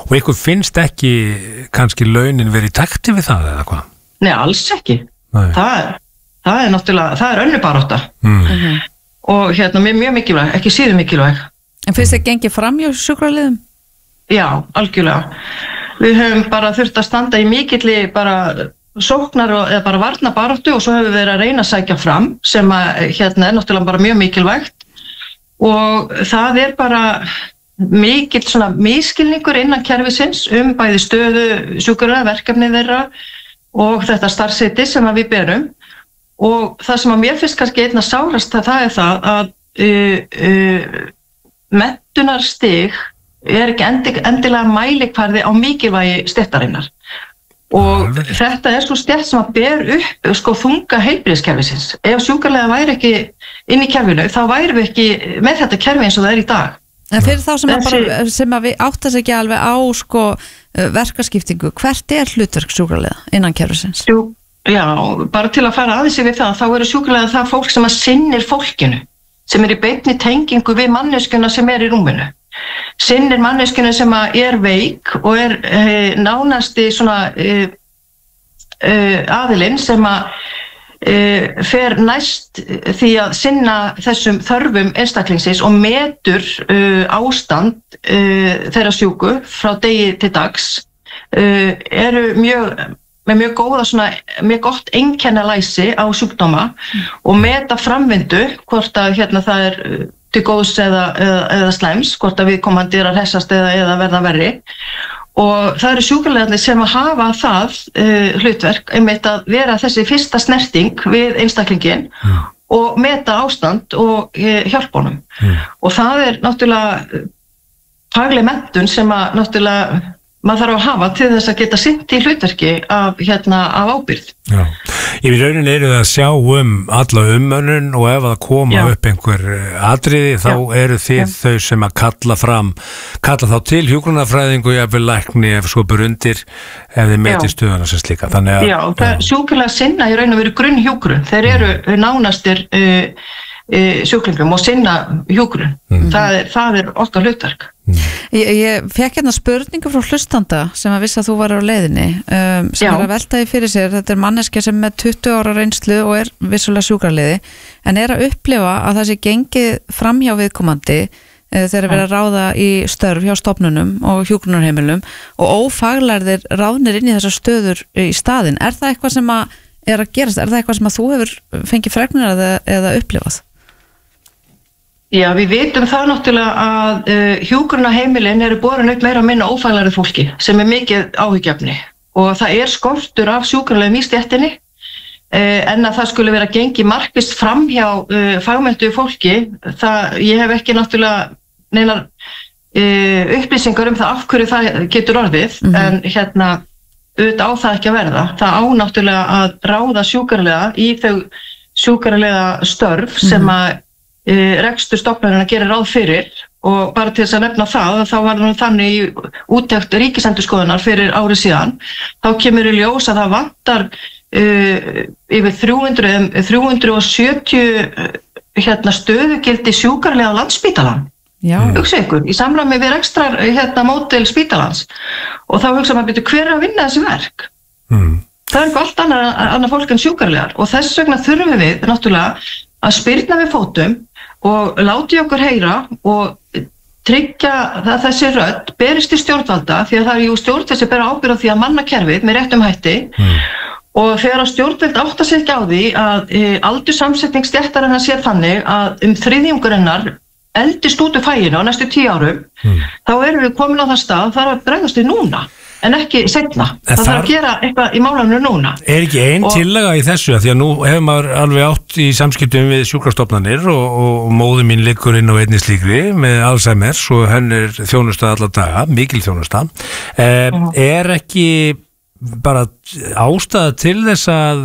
Og ykkur finnst ekki kannski launin verið í takti við það eða hvað? Nei, alls ekki. Það er náttúrulega, það er önnur barátta. Og mjög mikilvæg, ekki síður mikilvæg. En finnst þið gengið fram hjá sjúkraliðum? Já, algjörlega. Við höfum bara þurft að standa í mikilli bara sóknar eða bara varnabaráttu og svo höfum við verið að reyna að sækja fram sem að er náttúrulega bara mjög mikilvægt og það er bara mikill svona misskilningur innan kerfisins bæði stöðu sjúkraliða, verkefni þeirra og þetta starfsheiti sem að við berum og það sem að mér finnst kannski einna sárast það er það að menntunarstig er ekki endilega mælikvarði á mikilvægi stéttarinnar og þetta er svo stétt sem að ber upp þunga heilbrigðiskerfisins. Ef sjúkraliðar væri ekki inn í kerfinu þá væri við ekki með þetta kerfi eins og það er í dag. En fyrir þá sem að við áttast ekki alveg á verkaskiptingu, hvert er hlutverk sjúkraliða innan kerfisins? Já, bara til að fara aðeins yfir það, þá eru sjúkraliðar það fólk sem að sinnir fólkinu, sem er í beinni tengingu við manneskjuna sem er í rúminu. Sinnir manneskjunu sem að er veik og er nánasti svona aðilinn sem að fer næst því að sinna þessum þörfum einstaklingsins og metur ástand þeirra sjúku frá degi til dags eru með mjög góða mjög gott einkennalæsi á sjúkdóma og meta framvindu hvort að það er til góðs eða slæms, hvort að viðkomandi að hressast eða verða verri og það eru sjúkraliðarnir sem að hafa það hlutverk einmitt að vera þessi fyrsta snerting við einstaklingin og meta ástand og hjálpa honum og það er náttúrulega fagleg menntun sem að náttúrulega maður þarf að hafa til þess að geta sinnt í hlutverki af ábyrgð. Já, í rauninni eru það að sjá alla umönnun og ef það koma upp einhver atriði þá eru þið þau sem að kalla þá til hjúkrunarfræðingu og jafnvel lækni ef svo ber undir ef þið meti stöðuna sem slíka. Já, sjúklega sinna í raun og veru grunnhjúkrun, þeir eru nánastir sjúklingum og sinna hjúkrun. Það er okkar hlutverk. Ég fekk spurningu frá hlustanda sem að vissi að þú var á leiðinni sem er að velta því fyrir sér. Þetta er manneskja sem með 20 ára reynslu og er vissulega sjúkraliði en er að upplifa að það sé gengið framhjá viðkomandi þegar verið að ráða í störf hjá stofnunum og hjúkrunarheimilum og ófaglærðir ráðnir inn í þessar stöður í staðinn. Er það eitthvað sem að er að gerast? Er það eitthvað sem að þú hefur fengið fregnir eða upplifað? Já, við vitum það náttúrulega að hjúkrunarheimilin eru borin upp meira að minna ófaglærðu fólki sem er mikið áhyggjefni og það er skortur af sjúkraliðum í stéttinni en að það skulle vera gengið markvisst fram hjá fagmenntu fólki, ég hef ekki náttúrulega neinar upplýsingar það af hverju það getur orðið en auðvitað á það ekki að verða. Það á náttúrulega að ráða sjúkraliða í þau sjúkraliða störf sem að rekstur stofnanirnar gerir ráð fyrir og bara til þess að nefna það þá var það þannig í úttekt Ríkisendurskoðunar fyrir árið síðan þá kemur í ljós að það vantar yfir 370 stöðugildi sjúkraliða á Landspítalann. Hugsa ykkur, í samræmi við rekstrar módel spítalans og þá hugsa maður hver að vinna þessi verk. Það er eitthvað allt annað fólk en sjúkraliðar og þess vegna þurfum við náttúrulega að spyrna við fótum og láti okkur heyra og tryggja að þessi rödd berist til stjórnvalda því að það er stjórnvald sem bera ábyrgð á því að manna kerfið með réttum hætti og þegar að stjórnvald átta sig ekki á því að aldurssamsetning stéttarinnar sé þannig að þriðjungur hennar eldist út úr faginu á næstu 10 árum þá erum við komin á það stað þarf að bregðast við núna en ekki seinna. Það þarf að gera eitthvað í málanu núna. Er ekki ein tillaga í þessu því að nú hefur maður alveg átt í samskiptum við sjúkrastofnanir og móðir mín liggur inn á einni slíkri með Alzheimers og henn er þjónusta alla daga, mikil þjónusta. Er ekki bara ástæða til þess að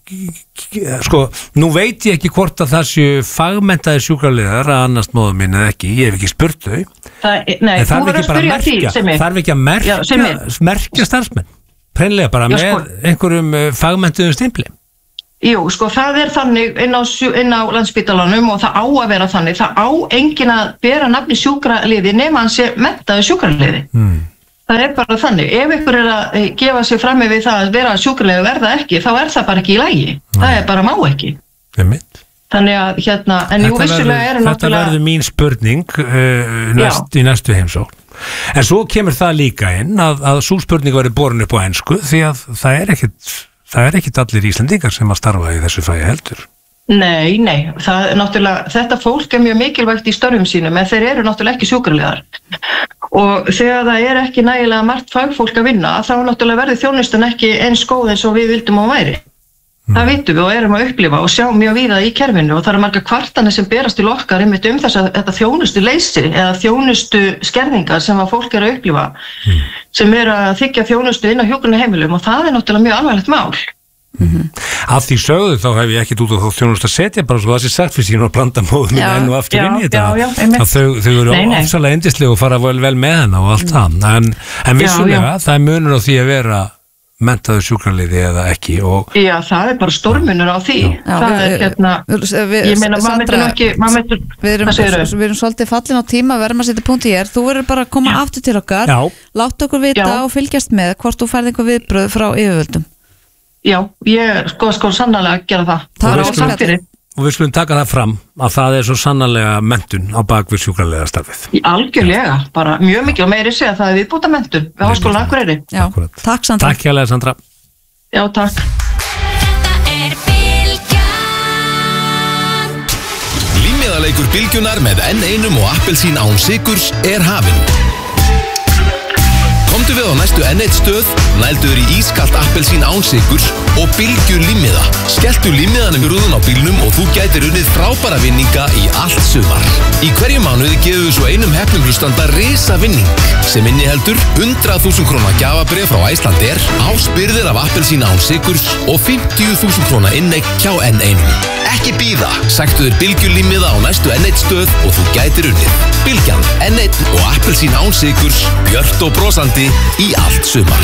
nú veit ég ekki hvort að það séu fagmenntaðir sjúkraliðar að annast móður mín eða ekki, ég hef ekki spurt þau Nei, þú verður að spyrja því þarf ekki að merkja starfsmenn hreinlega bara með einhverjum fagmenntuðum stimpli. Jú, það er þannig inn á Landspítalanum og það á að vera þannig, það á enginn að bera nafni sjúkraliði nema hann sé menntaður sjúkraliði. Það bara þannig, ef ykkur að gefa sig fram við það að vera sjúkraliði verða ekki, þá það bara ekki í lagi. Það bara má ekki. Þannig að en jú vissulega náttúrulega... Þetta verður mín spurning í næstu heimsókn. En svo kemur það líka inn að sú spurning verður borin upp á ensku því að það ekkit allir Íslendingar sem að starfa í þessu fagi heldur. Nei, það náttúrulega, þetta fólk mjög mikilvægt í störfum sínum, en þeir eru náttúrulega ekki sjúkraliðar. Og þegar það ekki nægilega margt fagfólk að vinna, þá náttúrulega verður þjónustan ekki eins góð eins og við vildum að væri. Það vitum við og erum að upplifa og sjá mjög víða í kerfinu og það eru margar kvartanir sem berast til okkar einmitt þetta þjónustu leysi eða þjónustu skerðingar sem að fólk að upplifa sem að þiggja þjónustu inn á hjúkrunarheimilum og það náttúrulega mjög alvarlegt mál. Af því sögðu þá hef ég ekkert út á þá þjónust að setja bara svo það sé sagt fyrir sín og blanda móðum enn og aftur inn í þetta þau eru ofsalega yndislega og fara vel með hana og allt það en vissulega það munur á því að vera menntaður sjúkraliði eða ekki Já, það bara stórmunur á því ég meina við erum svolítið fallin á tíma verðum að setja punkt í þú verður bara að koma aftur til okkar láta okkur vita og fylgjast með hvort þú færð einhver viðbröð frá yfirvöldum Já, ég sko sannarlega að gera það og við skulum taka það fram að það svo sannarlega menntun á bakvið sjúkraliðastarfið Algjörlega, bara mjög mikið og meiri segja að það viðbúta menntun við Háskólann Akureyri Takk Sandra Takk hérlega Sandra Já, takk Límmiðaleikur Bylgjunar með N1 og appelsín án sykurs hafinn Komdu við á næstu N1 stöð, nælduður í ískalt appelsín án sykurs og Bylgju límmiða. Skelltu límmiðanum í rúðun á bílnum og þú gætir unnið frábæra vinninga í allt sumar. Í hverju mánuði gefum við svo einum heppnum hlustanda risa vinning sem inniheldur 100.000 króna gjafabréf frá Icelandair, áspyrðir af appelsín án sykurs og 50.000 króna inneign hjá N1. Ekki bíða, sæktu þér Bylgju límmiða á næstu N1 stöð og þú gætir unnið. Bylgjan, N1 og appelsín án sykurs, björt og brosandi í allt sumar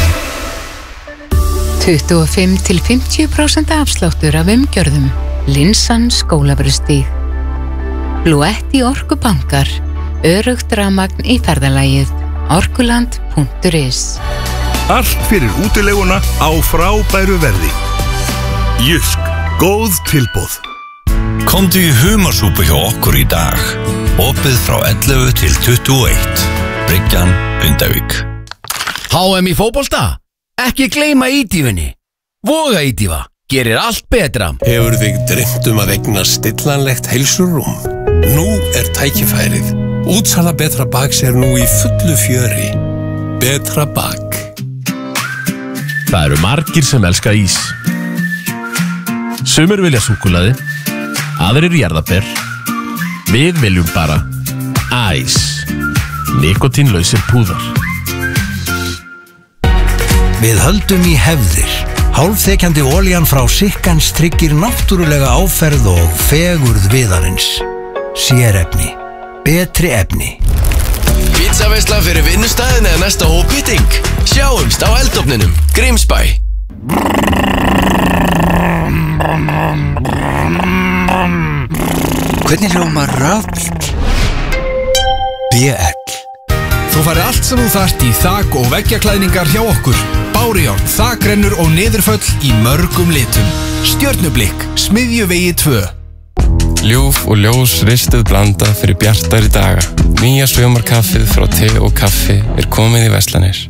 25-50% afsláttur af umgjörðum Linsan Skólabrustíg Bluetti Orkubankar Örugt rafmagn í ferðalagið orkuland.is Allt fyrir útileguna á frábæru verði Jysk, góð tilboð Komdu í humarsúpu hjá okkur í dag Opið frá 11 til 21 Bryggjan, Undavík HM í fótbolta? Ekki gleyma ídýfunni. Voga ídýfa. Gerir allt betra. Hefur þig dreymt að eigna stillanlegt heilsurúm? Nú tækifærið. Útsala Betra Baks nú í fullu fjöri. Betra Bak. Það eru margir sem elska ís. Sumir vilja súkkulaði. Aðrir jarðarber. Við viljum bara æs. Nikotínlausir púðar. Við höldum í hefðir. Hálfþekjandi olían frá Sikkans tryggir náttúrulega áferð og fegurð viðarins. Sérefni. Betri efni. Pizzaveisla fyrir vinnustæðin eða næsta hópmeeting. Sjáumst á eldofninum. Grímsbæ. Hvernig hljómar rafbíll? BL. Þú færi allt sem þú þarft í þak- og veggjaklæðningar hjá okkur. Bárujárn, þakrennur og niðurföll í mörgum litum. Stjörnublikk, Smiðjuvegi 2. Ljúf og ljós ristuð blanda fyrir bjartari daga. Nýja sumarkaffið frá te og kaffi komið í verslanir.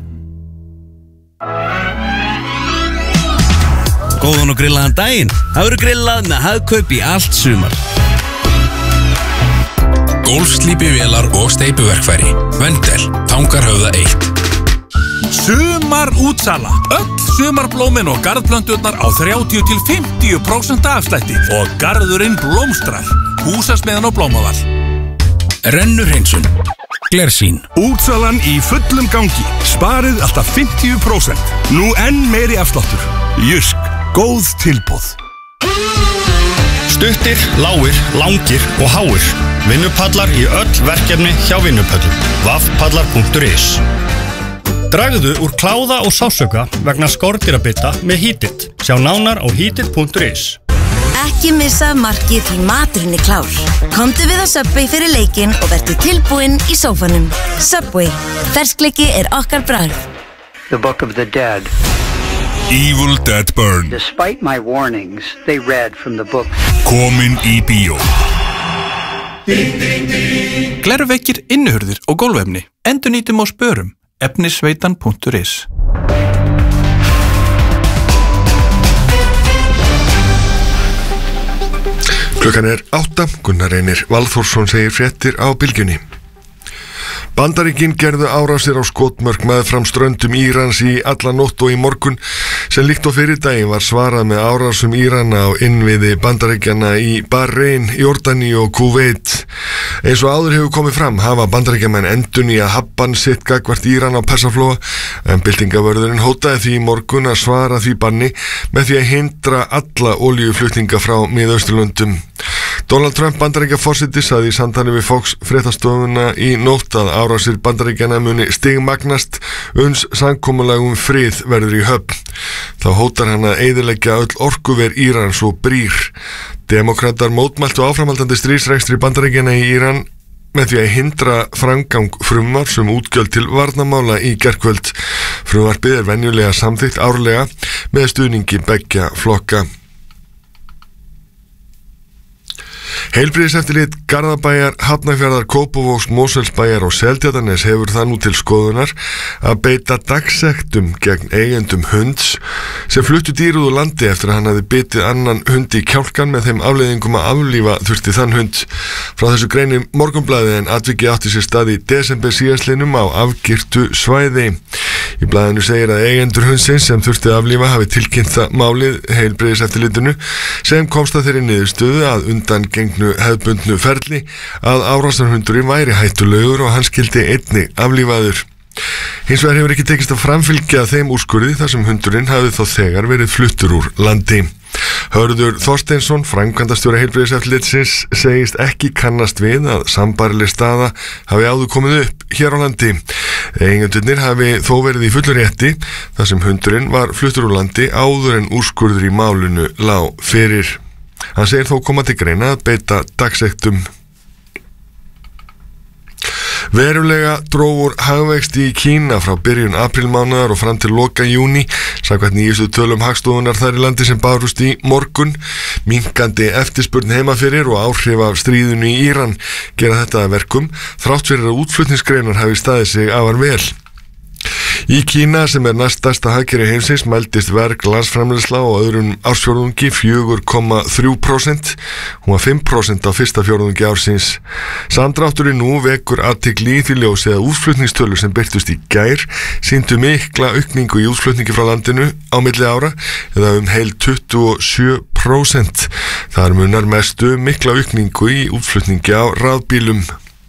Góðan og grillaðan daginn. Það verður grillað með Hagkaup í allt sumar. Gólfslípivélar og steypuverkfæri. Vendel, Tangarhöfða 1. Sumar útsala. Öll sumarblómin og garðplönturnar á 30-50% afslætti og garðurinn blómstrar. Húsasmiðan og Blómavall. Rennurhreinsun. Glersín. Útsalan í fullum gangi. Sparið alltaf 50%. Nú enn meiri afsláttur. Jysk, góð tilboð. Stuttir, lágir, langir og háir. Vinnupallar í öll verkefni hjá Vinnupöllum. Vaffpallar.is. Dragðu úr kláða og sásauka vegna skordýrabitta með Heatit. Sjá nánar á heatit.is. Ekki missa markið því maturinn klár. Komdu við á Subway fyrir leikinn og vertu tilbúinn í sófanum. Subway. Ferskleiki okkar bragð. The Book of the Dead. Evil Dead Burn. Despite my warnings, they read from the book. Komin í bíó. Glerveggir, innihurðir og gólfefni. Endurnýtum á spörum. Efnisveitan.is. Klukkan 8, Gunnar Reynir Valþórsson segir fréttir á Bylgjunni. Bandaríkin gerðu árásir á skotmörk meðfram ströndum Írans í alla nótt og í morgun sem líkt og fyrir daginn var svarað með árásum Írana á innviði Bandaríkjana í Bahrein, Jordani og Kuveit. Eins og áður hefur komið fram hafa Bandaríkjamenn endurnýjað hafbann sitt gagnvart Íran á Persaflóa en byltingavörðurinn hótaði því í morgun að svara því banni með því að hindra alla olíuflutninga frá Miðausturlöndum. Donald Trump Bandaríkjaforseti sagði í samtali við Fox fréttastofuna í nótt að árásir Bandaríkjana muni stigmagnast uns samkomulagum frið verður í höfn. Þá hótar hann að eyðileggja öll orkuver Írans og brýr. Demokratar mótmæltu áframhaldandi stríðsrekstri Bandaríkjana í Íran með því að hindra framgang frumvarps útgjöld til varnarmála í gærkvöld. Frumvarpið venjulega samþykkt árlega með stuðningi beggja flokka. Heilbrigðiseftirlit Garðabæjar, Hafnarfjarðar, Kópavogs, Mosfellsbæjar og Seltjarnarness hefur það nú til skoðunar að beita dagsektum gegn eigendum hunds sem fluttu dýr úr landi eftir að hann hafi bitið annan hund í kjálkan með þeim afleiðingum að aflífa þurfti þann hund. Frá þessu greinir Morgunblaðið en atvikið átti sér stað í desember síðastliðnum á afgirtu svæði. Í blaðinu segir að eigendur hundsins sem þurfti að aflífa hafi tilkynnt það málið heilbrigðiseftirlitinu sem komst að þeirri niðurstöðu að undangengnu hefðbundnu ferli að árásarhundurinn væri hættulegur og hann skyldi einnig aflífaður. Hins vegar hefur ekki tekist að framfylgja þeim úrskurði þar sem hundurinn hafi þá þegar verið fluttur úr landi. Hörður Þorsteinsson, framkvæmdastjóri heilbrigðiseftirlitsins, segist ekki kannast við að sambærileg staða hafi áður komið upp hér á landi. Eigendurnir hafi þó verið í fullur rétti þar sem hundurinn var fluttur úr landi áður en úrskurður í málinu lá fyrir. Hann segir þó koma til greina að beita dagsektum. Verulega drógur hagvexti í Kína frá byrjun aprílmánaðar og fram til loka júní, samkvæmt nýjustu tölum Hagstofunnar þar í landi sem bárust í morgun. Minkandi eftirspurn heima fyrir og áhrif af stríðinu í Íran gera þetta að verkum, þrátt fyrir að útflutningsgreinar hafi staðið sig afar vel. Í Kína, sem næststærsta hagkerfi heimsins, mældist verg landsframleiðsla á öðrum ársfjórðungi 4,3%. Hún var 5% á fyrsta fjórðungi ársins. Samdrátturinn nú vekur athygli í því ljósi að útflutningstölur sem birtust í gær sýndu mikla aukningu í útflutningi frá landinu á milli ára eða heil 27%. Þar munar mestu mikla aukningu í útflutningi á rafbílum.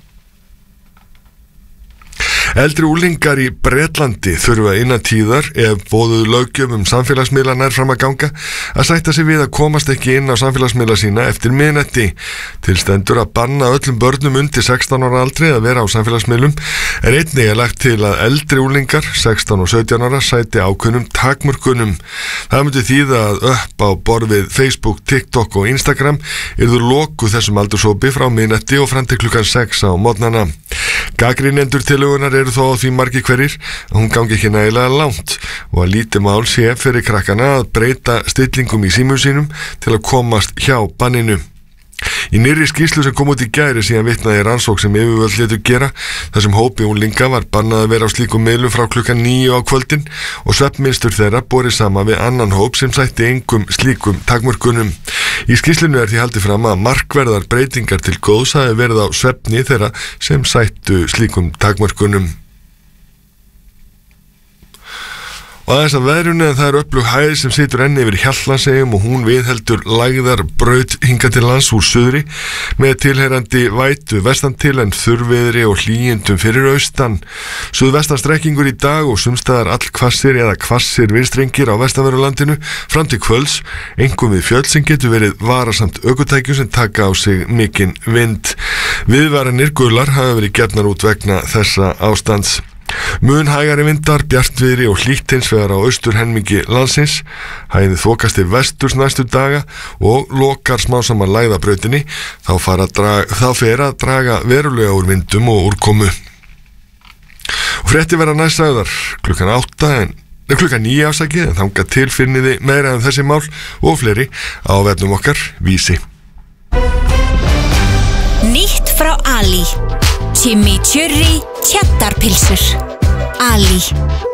Eldri unglingar í Bretlandi þurfa innan tíðar, ef boðuð löggjöf samfélagsmiðla nær fram að ganga, að sætta sig við að komast ekki inn á samfélagsmiðla sína eftir miðnætti. Til stendur að banna öllum börnum undir 16 ára aldri að vera á samfélagsmiðlum, en einnig lagt til að eldri unglingar, 16 og 17 ára, sæti ákveðnum takmörkunum. Það myndi þýða að upp á borð við Facebook, TikTok og Instagram yrðu lokuð þessum aldurshópi frá miðnætti og fram til klukkan 6 á morgnana. Gagnrýnendur tillögunnar eru þó á því margir hverjir að hún gangi ekki nægilega langt og að lítið mál sé fyrir krakkana að breyta stillingum í símum sínum til að komast hjá banninu. Í nýrri skýrslu sem kom út í gær síðan vitnaði rannsókn sem yfirvöld létu gera þar sem hópi unglinga var bannað að vera á slíkum miðlum frá klukkan 9 á kvöldin og svefnmynstur þeirra borið sama við annan hóp sem sætti engum slíkum takmörkunum. Í skýrslunni því haldið fram að markverðar breytingar til góðs hafi verið á svefni þeirra sem sættu slíkum takmörkunum. Og aðeins að veðrunni að það er öflug hæð sem situr enn yfir Hjaltlandseyjum og hún viðheldur lægðar braut hingað til lands úr suðri með tilheyrandi vætu vestan til en þurrviðri og hlýjendum fyrir austan. Suðvestanstrekkingur í dag og sumstaðar allhvassir eða hvassir vindstrengir á vestanverðu landinu fram til kvölds, einkum við fjöll sem getur verið varasamt ökutækjum sem taka á sig mikinn vind. Viðvaranir gular hafa verið gefnar út vegna þessa ástands. Mun hægari vindar, bjartviðri og hlýtt hins vegar á austurhelmingi landsins. Hægði þokast til vesturs næstu daga og lokar smá saman lægðabrautinni. Þá fer að draga verulega úr vindum og úrkomu. Og frétti verða næst sagðar klukkan 9 afsakið, en þangað til finniði meira um þessi mál og fleiri á vefnum okkar Vísi. Nýtt frá Ali. Chimichurri cheddarpilsur. Ali.